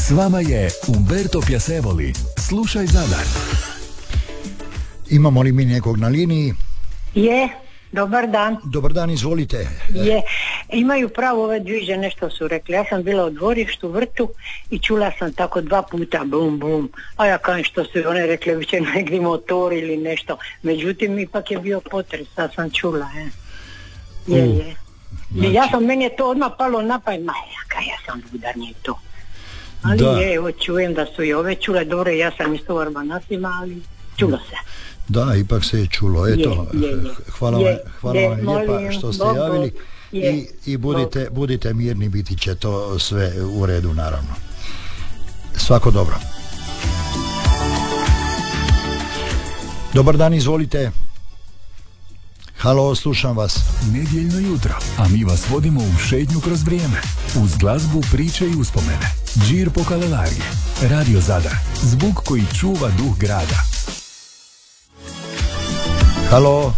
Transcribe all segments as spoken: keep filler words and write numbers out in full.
S vama je Umberto Piacevoli. Slušaj Zadar. Imamo li mi nekog na liniji? Je, dobar dan. Dobar dan, izvolite. Je, imaju pravo ove dvije nešto su rekli. Ja sam bila u dvorištu, vrtu i čula sam tako dva puta bum bum. A ja kažem što su one rekli, više negdje motor ili nešto. Međutim, ipak je bio potres, sad sam čula. Je, je. Uh, je. znači... Ja sam, meni je to odmah palo na pamet, ma ja, ja sam budar, nije to. Ali da. Je, evo čujem da su i ove čule, dobro, ja sam isto u Arbanatima, ali čulo se. Da, ipak se je čulo, eto, je, je, je. hvala, je, vam, hvala je, vam lijepa molim, što ste Bogu, javili je, i, i budite, budite mirni, biti će to sve u redu, naravno. Svako dobro. Dobar dan, izvolite. Halo, slušam vas. Nedjeljno jutro, a mi vas vodimo u šetnju kroz vrijeme. Uz glazbu, priče i uspomene. Džir po Kalendariji. Radio Zadar. Zvuk koji čuva duh grada. Halo.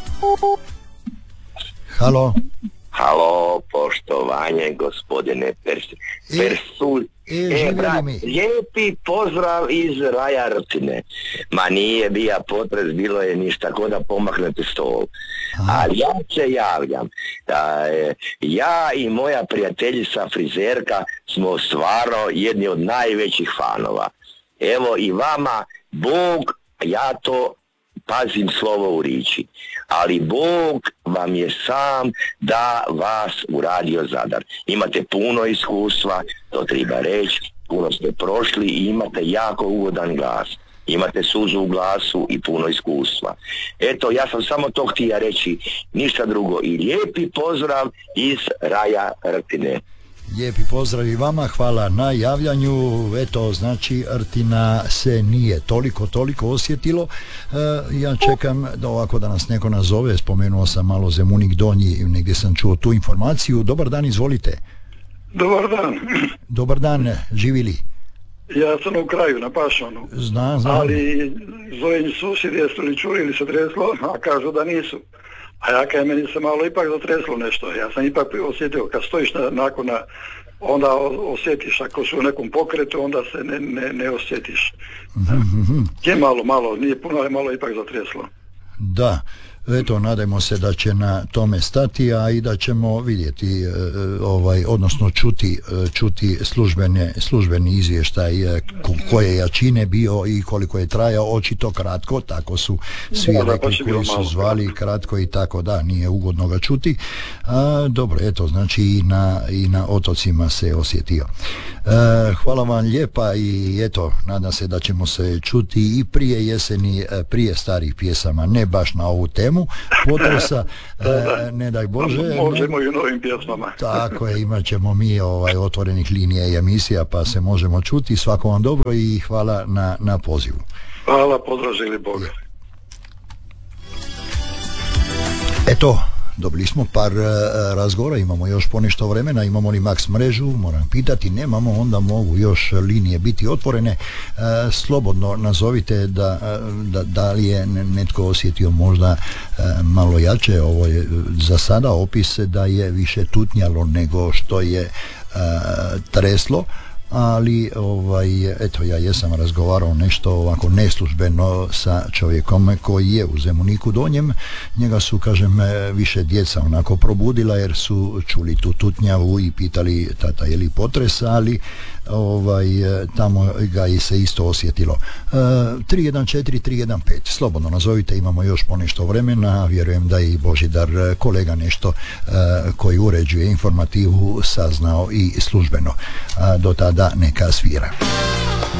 Halo. Halo, poštovanje gospodine Persi. E, Persul. E, e brat, mi. lijepi pozdrav iz Raja Rtine. Ma nije bija potres, bilo je ništa, ko da pomaknete stol. Aha. Ali ja se javljam. Da, e, ja i moja prijateljica frizerka smo stvarno jedni od najvećih fanova. Evo i vama, Bog, ja to pazim slovo u riči, ali Bog vam je sam da vas u Radio Zadar. Imate puno iskustva, to treba reći, puno ste prošli i imate jako ugodan glas. Imate suzu u glasu i puno iskustva. Eto, ja sam samo to htio reći, ništa drugo. I lijepi pozdrav iz Raja Rtine. Lijepi pozdrav i vama, hvala na javljanju. Eto, znači Rtina se nije toliko, toliko osjetilo. E, ja čekam da ovako da nas neko nazove, spomenuo sam malo Zemunik Donji, negdje sam čuo tu informaciju. Dobar dan, izvolite. Dobar dan. Dobar dan, živili? Ja sam u kraju, na Pašanu. Znam, znam. Ali zoveni susjedi, jesu li čuli ili se treslo, a kažu da nisu. A ja kaj meni se malo ipak zatreslo nešto. Ja sam ipak osjetio, kad stojiš na, nakon na, onda osjetiš, ako su u nekom pokretu, onda se ne, ne, ne osjetiš. Mm-hmm. Je malo, malo, nije puno, ali malo ipak zatreslo. Da, eto, nadajmo se da će na tome stati, a i da ćemo vidjeti, ovaj, odnosno čuti, čuti službene, službeni izvještaj koje jačine bio i koliko je trajao, očito kratko, tako su svi da, rekli da, koji su malo zvali kratko i tako da, nije ugodno ga čuti. A, dobro, eto, znači i na, i na otocima se osjetio. E, hvala vam lijepa i eto, nadam se da ćemo se čuti i prije jeseni, prije starih pjesama, ne baš na ovu temu potresa, e, ne daj Bože. Možemo i u novim pjesmama. Tako je, imat ćemo mi ovaj, otvorenih linija i emisija, pa se možemo čuti. Svako vam dobro i hvala na, na pozivu. Hvala, pozdrav, želi Boga. Eto, dobili smo par uh, razgovora, imamo još ponešto vremena, imamo li Max mrežu, moram pitati, nemamo, onda mogu još linije biti otvorene. Uh, slobodno nazovite da, da, da li je netko osjetio možda uh, malo jače, ovo je za sada opis da je više tutnjalo nego što je uh, treslo, ali ovaj, eto, ja jesam razgovarao nešto ovako neslužbeno sa čovjekom koji je u Zemuniku Donjem. Njega su, kažem, više djeca onako probudila jer su čuli tu tutnjavu i pitali tata je li potres, ali ovaj, tamo ga i se isto osjetilo. E, tri jedan četiri tri jedan pet, slobodno nazovite, imamo još ponešto vremena, vjerujem da i Božidar, kolega, nešto e, koji uređuje informativu saznao i službeno. A do tada neka svira.